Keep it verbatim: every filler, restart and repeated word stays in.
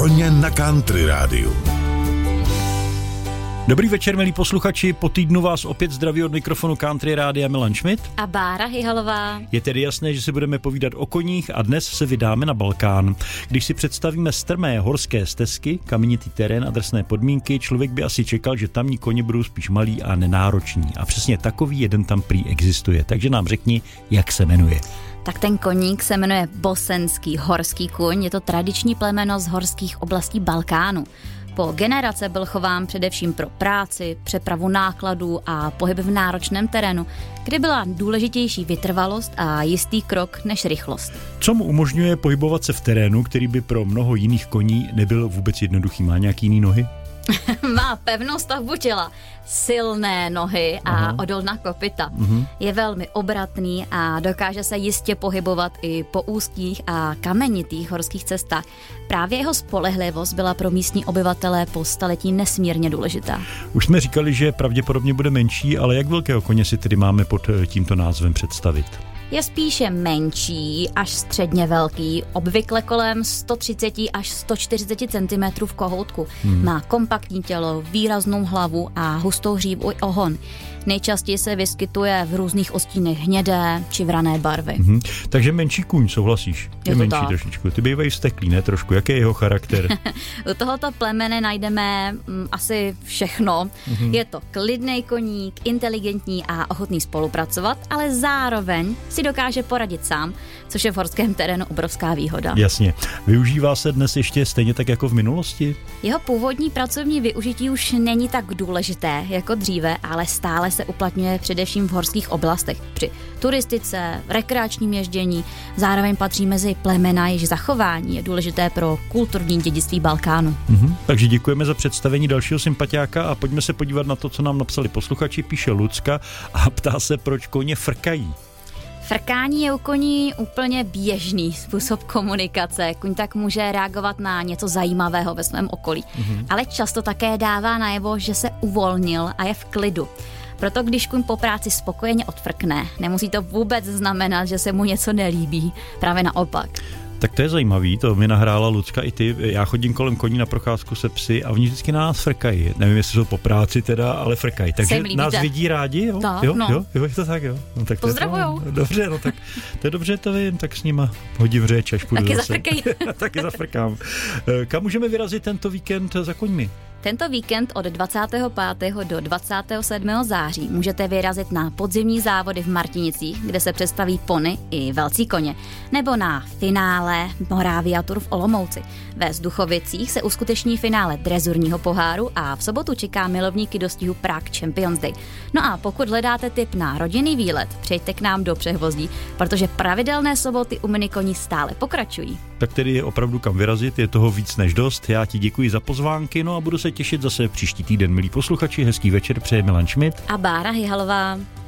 Koně na Country rádiu. Dobrý večer, milí posluchači, po týdnu vás opět zdraví od mikrofonu Country rádia Milan Schmidt a Bára Hyhalová. Je tedy jasné, že si budeme povídat o koních a dnes se vydáme na Balkán. Když si představíme strmé horské stezky, kamenitý terén a drsné podmínky, člověk by asi čekal, že tamní koně budou spíš malí a nenároční. A přesně takový jeden tam prý existuje. Takže nám řekni, jak se jmenuje. Tak ten koník se jmenuje bosenský horský kůň, je to tradiční plemeno z horských oblastí Balkánu. Po generace byl chován především pro práci, přepravu nákladů a pohyb v náročném terénu, kde byla důležitější vytrvalost a jistý krok než rychlost. Co mu umožňuje pohybovat se v terénu, který by pro mnoho jiných koní nebyl vůbec jednoduchý? Má nějaký jiný nohy? Má pevnou stavbu těla, silné nohy a Aha. odolná kopyta. Mhm. Je velmi obratný a dokáže se jistě pohybovat i po úzkých a kamenitých horských cestách. Právě jeho spolehlivost byla pro místní obyvatele po staletí nesmírně důležitá. Už jsme říkali, že pravděpodobně bude menší, ale jak velkého koně si tedy máme pod tímto názvem představit? Je spíše menší až středně velký, obvykle kolem sto třicet až sto čtyřicet centimetrů v kohoutku. Hmm. Má kompaktní tělo, výraznou hlavu a hustou hřívu i ohon. Nejčastěji se vyskytuje v různých odstínech hnědé či vrané barvy. Hmm. Takže menší kůň, souhlasíš? Je, je menší tak. trošičku. Ty bývají vzteklý, ne trošku? Jaký je jeho charakter? U tohoto plemene najdeme mm, asi všechno. Hmm. Je to klidný koník, inteligentní a ochotný spolupracovat, ale zároveň si dokáže poradit sám, což je v horském terénu obrovská výhoda. Jasně. Využívá se dnes ještě stejně tak jako v minulosti? Jeho původní pracovní využití už není tak důležité jako dříve, ale stále se uplatňuje především v horských oblastech. Při turistice, rekreačním ježdění, zároveň patří mezi plemena, jež zachování je důležité pro kulturní dědictví Balkánu. Mhm. Takže děkujeme za představení dalšího sympatiáka a pojďme se podívat na to, co nám napsali posluchači. Píše Lucka a ptá se, proč koně frkají. Frkání je u koní úplně běžný způsob komunikace. Kuň tak může reagovat na něco zajímavého ve svém okolí. Mm-hmm. Ale často také dává najevo, že se uvolnil a je v klidu. Proto když kuň po práci spokojeně odfrkne, nemusí to vůbec znamenat, že se mu něco nelíbí. Právě naopak. Tak to je zajímavý, to mi nahrála Lucka i ty. Já chodím kolem koní na procházku se psy a oni vždycky na nás frkají. Nevím, jestli jsou po práci teda, ale frkají. Takže nás vidí rádi, jo? Ta, jo, no. jo, jo, je to tak, jo. No, tak pozdravujou. To dobře, no tak to je dobře, to vím, tak s nima hodím řeč, až půjdu Taky zase. zafrkej. Taky zafrkám. Kam můžeme vyrazit tento víkend za koňmi? Tento víkend od dvacátého pátého do dvacátého sedmého září můžete vyrazit na podzimní závody v Martinicích, kde se představí pony i velcí koně, nebo na finále Moravia Tour v Olomouci. Ve Zduchovicích se uskuteční finále drezurního poháru a v sobotu čeká milovníky dostihu Prague Champions Day. No a pokud hledáte tip na rodinný výlet, přejďte k nám do Přehvozdí, protože pravidelné soboty u minikoní stále pokračují. Tak tedy je opravdu kam vyrazit, je toho víc než dost. Já ti děkuji za pozvánky, no a budu se těšit zase příští týden, milí posluchači. Hezký večer, přeje Milan Schmidt a Bára Hyhalová.